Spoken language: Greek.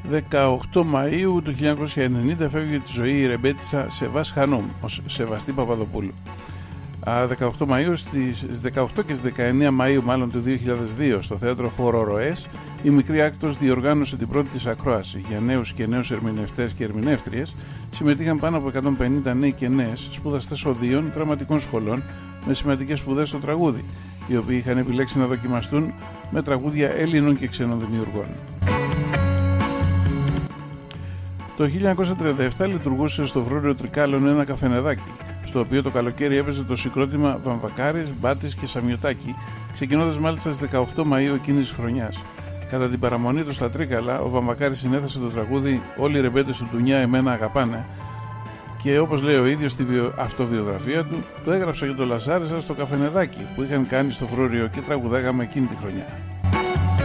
18 Μαΐου του 1990 φεύγει τη ζωή η ρεμπέτισσα Σεβάς Χανούμ, ως Σεβαστή Παπαδοπούλου. 18 Μαΐου στις 18 και στις 19 Μαΐου μάλλον του 2002 στο θέατρο Χώρο Ροές, η Μικρή Άκτος διοργάνωσε την πρώτη της ακρόαση για νέους και νέους ερμηνευτές και ερμηνεύτριες. Συμμετείχαν πάνω από 150 νέοι και νέες σπουδαστές οδείων δραματικών σχολών με σημαντικές σπουδές στο τραγούδι, οι οποίοι είχαν επιλέξει να δοκιμαστούν με τραγούδια Έλληνων και ξένων δημιουργών. Το 1937 λειτουργούσε στο Βρούριο Τρικάλων ένα καφενεδάκι, στο οποίο το καλοκαίρι έπαιζε το συγκρότημα Βαμβακάρης, Μπάτης και Σαμιωτάκη, ξεκινώντας μάλιστα στις 18 Μαΐου εκείνης της χρονιάς. Κατά την παραμονή του στα Τρίκαλα, ο Βαμβακάρης συνέθεσε το τραγούδι «Όλοι οι ρεμπέτες του Ντουνιά εμένα αγαπάνε» και όπως λέει ο ίδιος στη αυτοβιογραφία του, το έγραψα για το Λαζάρισα στο καφενεδάκι που είχαν κάνει στο Βρούριο και τραγουδάγαμε εκείνη τη χρονιά.